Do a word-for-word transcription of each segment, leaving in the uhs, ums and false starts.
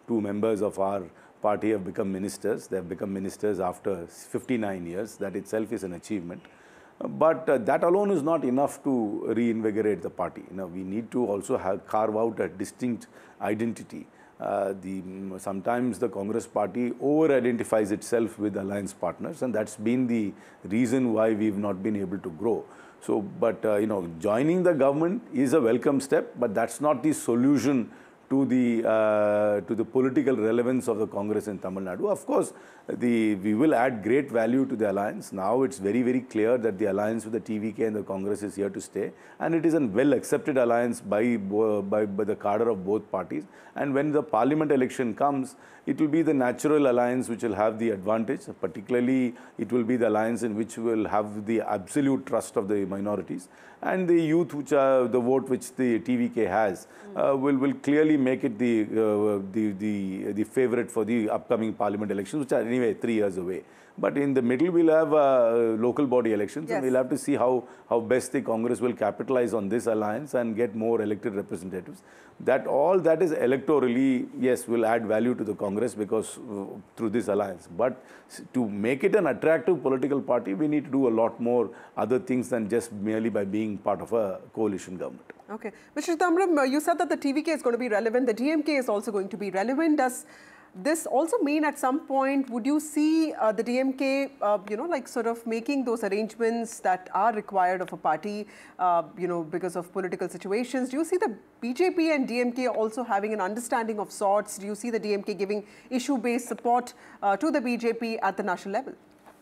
two members of our party have become ministers. They have become ministers after fifty-nine years. That itself is an achievement. But uh, that alone is not enough to reinvigorate the party. You know, we need to also have carve out a distinct identity. Uh, the, sometimes the Congress party over-identifies itself with alliance partners, and that's been the reason why we've not been able to grow. So, but uh, you know, joining the government is a welcome step, but that's not the solution to the uh, to the political relevance of the Congress in Tamil Nadu. Of course, the we will add great value to the alliance. Now it's very very clear that the alliance with the T V K and the Congress is here to stay, and it is a well accepted alliance by by, by the cadre of both parties. And when the parliament election comes, it will be the natural alliance which will have the advantage. Particularly, it will be the alliance in which will have the absolute trust of the minorities, and the youth, which are the vote which the T V K has, uh, will will clearly make it the uh, the the the favorite for the upcoming parliament elections, which are anyway three years away. But in the middle, we'll have uh, local body elections, yes. And we'll have to see how how best the Congress will capitalize on this alliance and get more elected representatives. That all that is electorally, yes, will add value to the Congress because uh, through this alliance. But to make it an attractive political party, we need to do a lot more other things than just merely by being part of a coalition government. Okay. Mister Chidambaram, you said that the T V K is going to be relevant. The D M K is also going to be relevant. Does this also mean at some point, would you see uh, the D M K, uh, you know, like sort of making those arrangements that are required of a party, uh, you know, because of political situations? Do you see the B J P and D M K also having an understanding of sorts? Do you see the D M K giving issue-based support uh, to the B J P at the national level?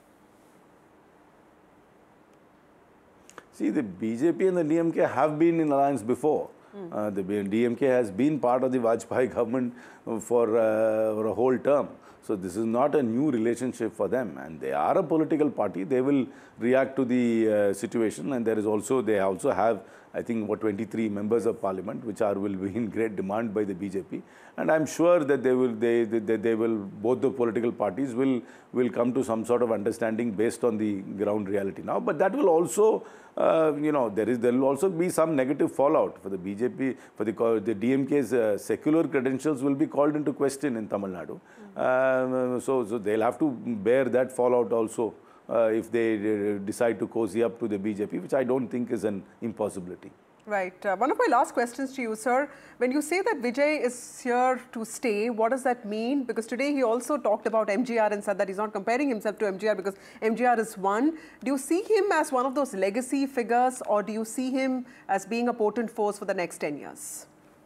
See, the B J P and the D M K have been in alliance before. Mm. Uh, the D M K has been part of the Vajpayee government for, uh, for a whole term. So this is not a new relationship for them, and they are a political party. They will react to the uh, situation, and there is also they also have, I think, about twenty-three members of parliament, which are will be in great demand by the B J P. And I'm sure that they will they, they they will both the political parties will will come to some sort of understanding based on the ground reality now. But that will also uh, you know there is there will also be some negative fallout for the B J P, for the the D M K's uh, secular credentials will be called into question in Tamil Nadu. Mm-hmm. uh, so so they'll have to bear that fallout also. Uh, if they uh, decide to cozy up to the B J P, which I don't think is an impossibility. Right. Uh, one of my last questions to you, sir. When you say that Vijay is here to stay, what does that mean? Because today he also talked about M G R and said that he's not comparing himself to M G R because M G R is one. Do you see him as one of those legacy figures, or do you see him as being a potent force for the next ten years?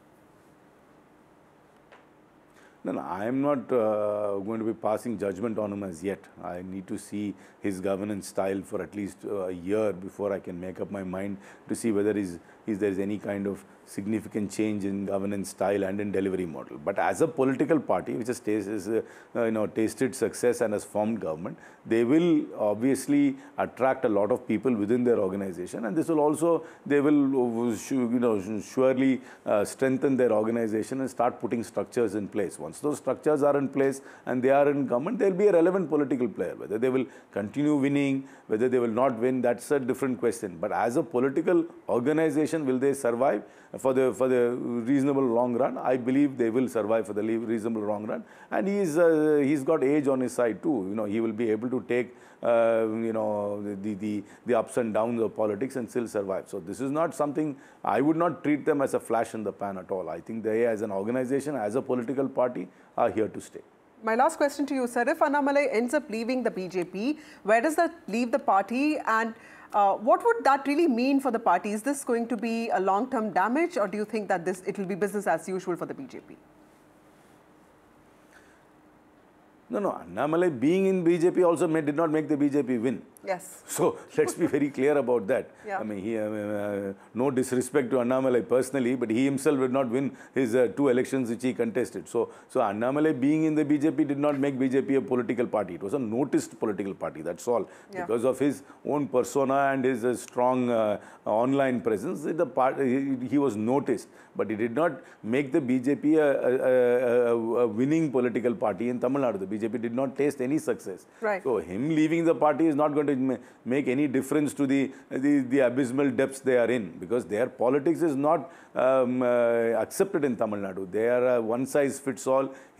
No, no, I am not uh, going to be passing judgment on him as yet. I need to see his governance style for at least uh, a year before I can make up my mind to see whether is, is there is any kind of significant change in governance style and in delivery model. But as a political party which has tasted, uh, you know, tasted success and has formed government, they will obviously attract a lot of people within their organization, and this will also, they will you know, surely uh, strengthen their organization and start putting structures in place. Once those structures are in place and they are in government, they will be a relevant political player. Whether they will continue winning, whether they will not win, that's a different question. But as a political organization, will they survive for the for the reasonable long run? I believe they will survive for the reasonable long run, and he's uh, he's got age on his side too. You know, he will be able to take uh, you know the the the ups and downs of politics and still survive. So this is not something, I would not treat them as a flash in the pan at all. I think they, as an organization, as a political party, are here to stay. My last question to you, sir. If Annamalai ends up leaving the B J P, where does that leave the party, and uh, what would that really mean for the party? Is this going to be a long-term damage, or do you think that this it will be business as usual for the B J P? No, no. Annamalai being in B J P also may, did not make the B J P win. Yes. So let's be very clear about that. Yeah. I mean, he, uh, uh, no disrespect to Annamalai personally, but he himself did not win his uh, two elections which he contested. So, so Annamalai being in the B J P did not make B J P a political party. It was a noticed political party. That's all. Yeah. Because of his own persona and his uh, strong uh, online presence, the part, he, he was noticed. But he did not make the B J P a, a, a, a winning political party in Tamil Nadu. The B J P did not taste any success. Right. So him leaving the party is not going to make any difference to the, the, the abysmal depths they are in, because their politics is not um, uh, accepted in Tamil Nadu. They are a one-size-fits-all.